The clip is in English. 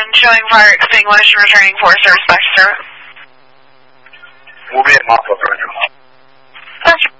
showing fire extinguished, returning for service back to service. We'll be at Moppa, Roger. Roger.